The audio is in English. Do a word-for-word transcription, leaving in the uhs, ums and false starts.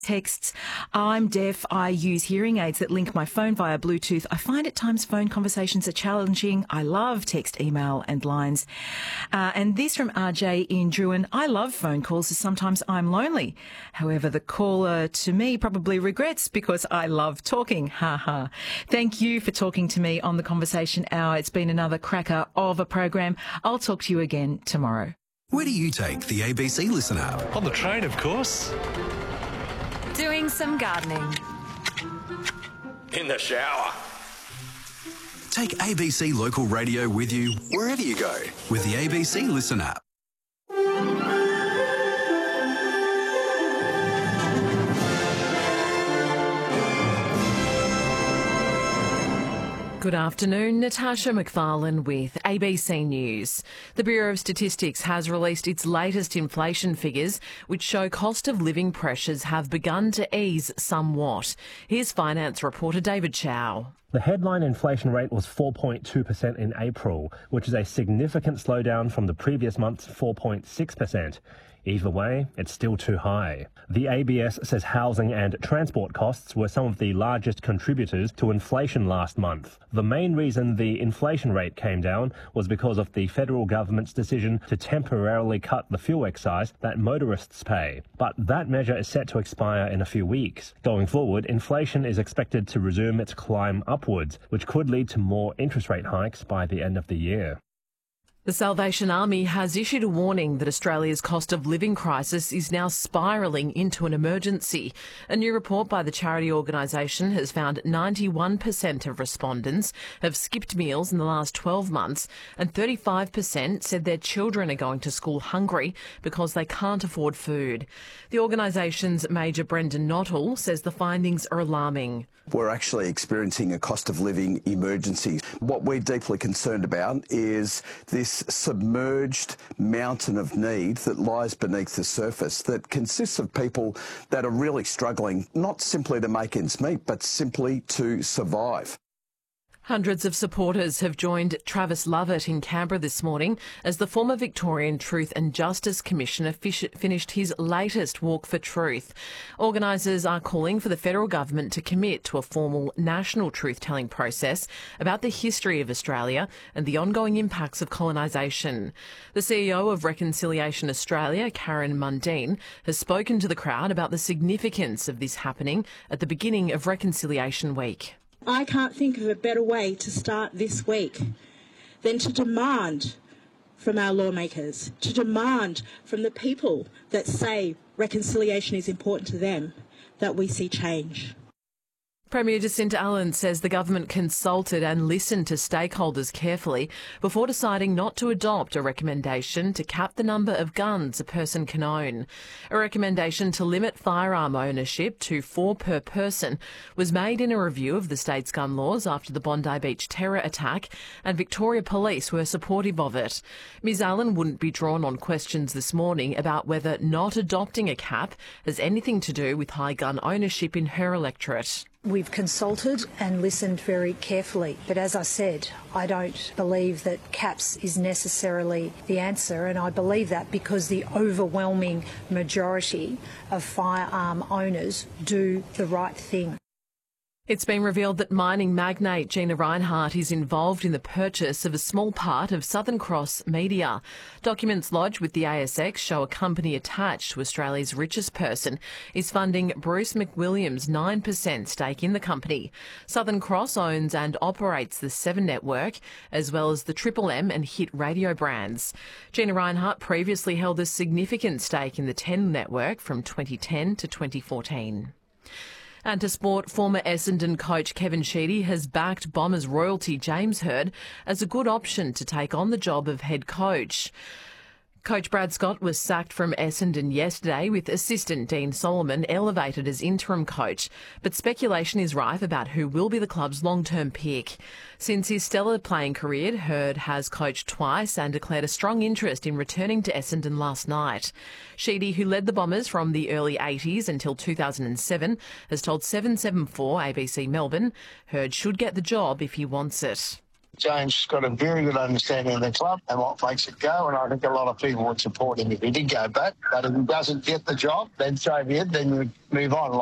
Texts. I'm deaf. I use hearing aids that link my phone via Bluetooth. I find at times phone conversations are challenging. I love text, email and lines. Uh, and this from R J in Druin. I love phone calls as sometimes I'm lonely. However, the caller to me probably regrets because I love talking. Ha ha. Thank you for talking to me on the Conversation Hour. It's been another cracker of a program. I'll talk to you again tomorrow. Where do you take the A B C Listen app? On the train, of course. Doing some gardening. In the shower. Take A B C Local Radio with you wherever you go with the A B C Listen app. Good afternoon, Natasha McFarlane with A B C News. The Bureau of Statistics has released its latest inflation figures, which show cost of living pressures have begun to ease somewhat. Here's finance reporter David Chow. The headline inflation rate was four point two percent in April, which is a significant slowdown from the previous month's four point six percent. Either way, it's still too high. The A B S says housing and transport costs were some of the largest contributors to inflation last month. The main reason the inflation rate came down was because of the federal government's decision to temporarily cut the fuel excise that motorists pay. But that measure is set to expire in a few weeks. Going forward, inflation is expected to resume its climb upwards, which could lead to more interest rate hikes by the end of the year. The Salvation Army has issued a warning that Australia's cost of living crisis is now spiralling into an emergency. A new report by the charity organisation has found ninety-one percent of respondents have skipped meals in the last twelve months and thirty-five percent said their children are going to school hungry because they can't afford food. The organisation's Major Brendan Nottle says the findings are alarming. We're actually experiencing a cost of living emergency. What we're deeply concerned about is this submerged mountain of need that lies beneath the surface that consists of people that are really struggling, not simply to make ends meet, but simply to survive. Hundreds of supporters have joined Travis Lovett in Canberra this morning as the former Victorian Truth and Justice Commissioner finished his latest Walk for Truth. Organisers are calling for the federal government to commit to a formal national truth-telling process about the history of Australia and the ongoing impacts of colonisation. The C E O of Reconciliation Australia, Karen Mundine, has spoken to the crowd about the significance of this happening at the beginning of Reconciliation Week. I can't think of a better way to start this week than to demand from our lawmakers, to demand from the people that say reconciliation is important to them, that we see change. Premier Jacinta Allen says the government consulted and listened to stakeholders carefully before deciding not to adopt a recommendation to cap the number of guns a person can own. A recommendation to limit firearm ownership to four per person was made in a review of the state's gun laws after the Bondi Beach terror attack, and Victoria Police were supportive of it. Ms Allen wouldn't be drawn on questions this morning about whether not adopting a cap has anything to do with high gun ownership in her electorate. We've consulted and listened very carefully, but as I said, I don't believe that caps is necessarily the answer, and I believe that because the overwhelming majority of firearm owners do the right thing. It's been revealed that mining magnate Gina Rinehart is involved in the purchase of a small part of Southern Cross Media. Documents lodged with the A S X show a company attached to Australia's richest person is funding Bruce McWilliams' nine percent stake in the company. Southern Cross owns and operates the Seven Network, as well as the Triple M and Hit Radio brands. Gina Rinehart previously held a significant stake in the Ten Network from twenty ten to twenty fourteen. And to sport, former Essendon coach Kevin Sheedy has backed Bombers royalty James Hird as a good option to take on the job of head coach. Coach Brad Scott was sacked from Essendon yesterday, with assistant Dean Solomon elevated as interim coach, but speculation is rife about who will be the club's long-term pick. Since his stellar playing career, Hird has coached twice and declared a strong interest in returning to Essendon last night. Sheedy, who led the Bombers from the early eighties until two thousand seven, has told seven seven four A B C Melbourne Hird should get the job if he wants it. James has got a very good understanding of the club and what makes it go, and I think a lot of people would support him if he did go back. But if he doesn't get the job, then so be it, then you move on.